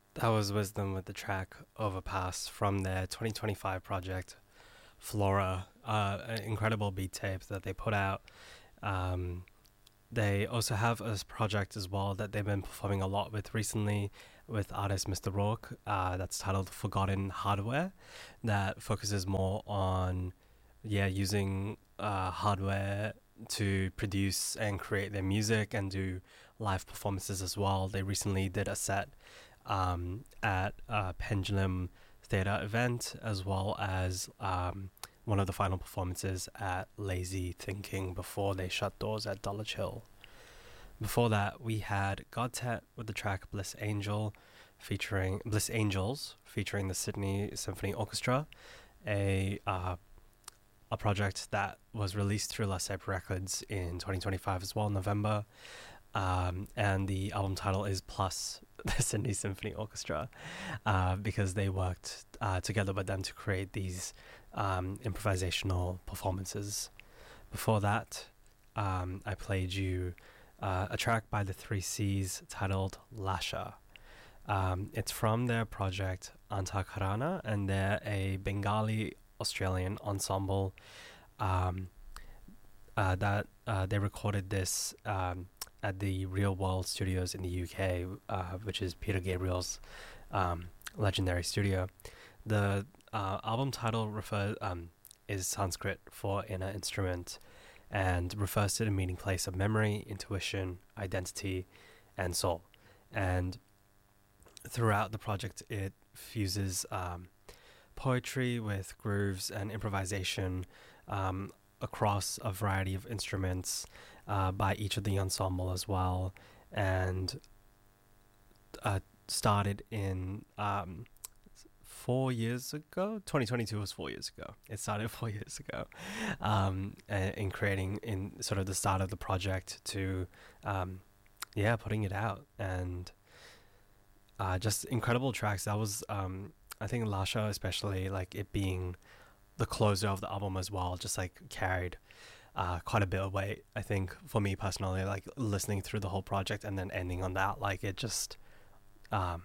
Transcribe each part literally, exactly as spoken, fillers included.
That was Wisdom with the track Overpass from their twenty twenty-five project Flora, uh, an incredible beat tape that they put out. Um, they also have a project as well that they've been performing a lot with recently with artist Mister Rourke, uh, that's titled Forgotten Hardware, that focuses more on, yeah, using uh, hardware to produce and create their music and do live performances as well. They recently did a set um, at a Pendulum Theatre event, as well as um, one of the final performances at Lazy Thinking before they shut doors at Dulwich Hill. Before that, we had Godtet with the track Bliss Angel, featuring Bliss Angels, featuring the Sydney Symphony Orchestra, a uh, a project that was released through La Cèpe Records in twenty twenty-five as well, November. Um, and the album title is Plus the Sydney Symphony Orchestra, uh, because they worked uh, together with them to create these um, improvisational performances. Before that, um, I played you uh, a track by the Three C's titled Lasha. Um, it's from their project Antakarana, and they're a Bengali Australian ensemble um, uh, that uh, they recorded this um, at the Real World Studios in the U K, uh, which is Peter Gabriel's um, legendary studio. The uh, album title refers um, is Sanskrit for inner instrument, and refers to the meeting place of memory, intuition, identity, and soul. And throughout the project, it fuses um, poetry with grooves and improvisation um, across a variety of instruments uh, by each of the ensemble as well, and uh, started in um, four years ago. twenty twenty-two was four years ago. It started four years ago um, in creating in sort of the start of the project to um, yeah putting it out, and uh, just incredible tracks. That was um, I think Lasha, especially, like it being the closer of the album as well, just like carried uh, quite a bit of weight. I think for me personally, like listening through the whole project and then ending on that, like it just um,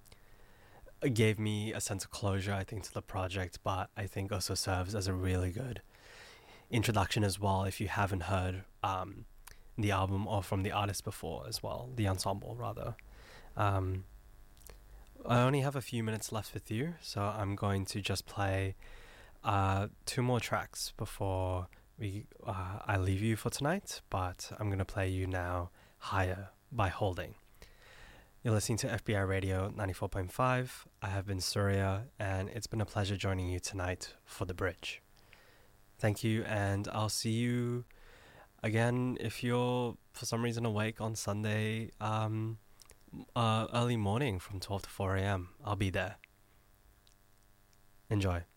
gave me a sense of closure, I think, to the project, but I think also serves as a really good introduction as well if you haven't heard um, the album or from the artist before as well, the ensemble rather. Um, I only have a few minutes left with you, so I'm going to just play uh, two more tracks before we uh, I leave you for tonight, but I'm going to play you now Higher by Holding. You're listening to F B I Radio ninety-four point five. I have been Surya, and it's been a pleasure joining you tonight for The Bridge. Thank you, and I'll see you again if you're for some reason awake on Sunday um, uh, early morning from twelve to four a.m. I'll be there. Enjoy.